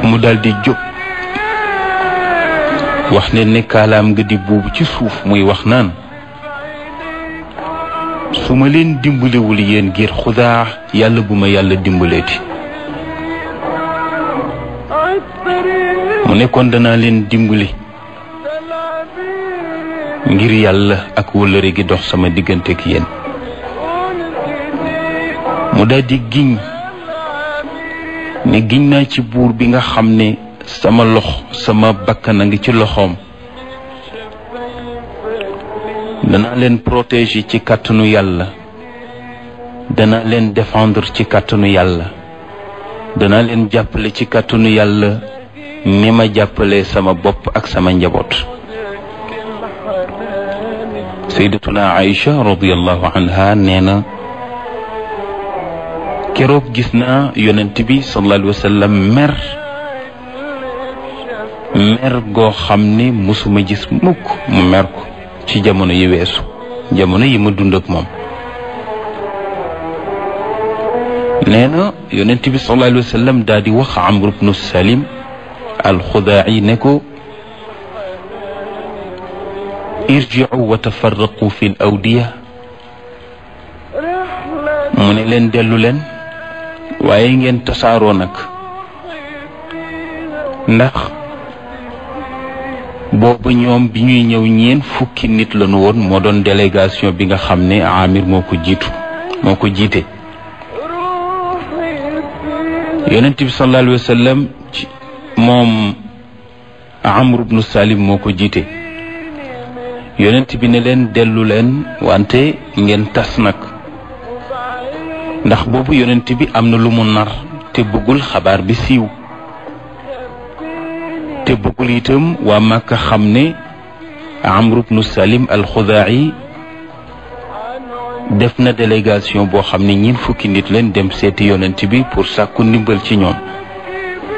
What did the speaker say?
mu daldi jóg wax ne kaalaam nga di buubu ci suuf muy wax naan su ma leen dimbalewul yéen ngir Xudaa yàlla bu ma yàlla dimbaleeti mu ne kon danaa leen dimbali ngir yàlla ak wëllëre gi dox sama diggante ak yéen mu daldi giñ ne giñ naa ci buur bi nga xam ne sama bakkan a ngi ci loxoom danaa leen protéger ci kàttanu yàlla danaa leen défendre ci kàttanu yàlla danaa leen jàppale ci kàttanu yàlla ni ma jàppale sama bopp ak sama njaboot. sayyidatuna Aïcha radiyallahu anha nee na keroog gis naa yonent bi sallallahu alayhi wa sallam mer goo xam ne musuma gis mukk mu mer ko ci jamono yi weesu jamono yi ma dund ak moom. nee na yonent bi sallallahu alayhi wa sallam daal di wax Amr ibn Salim al-Xudaa'i ne ko irji'u wa tafarraqu fi al-awdiya mu ne leen dellu leen waaye ngeen tasaaroo nag ndax boobu ñoom bi ñuy ñëw ñeen fukki nit lañu woon moo doon délégation bi nga xam ne Amir moo ko jiite yonent bi sallallahu alayhi wa sallam moom Amr ibn Salim moo ko jiite yonent bi ne leen dellu leen wante ngeen tas nag ndax boobu yonent bi am na lu mu nar te bëggul xabaar bi siiw te bëggul itam waa Makka xam ne Amr ibn Salim al-Xudaa'i def na délégation boo xam ne ñiin fukki nit leen dem seeti yonent bi pour sàkku ndimbal ci ñoom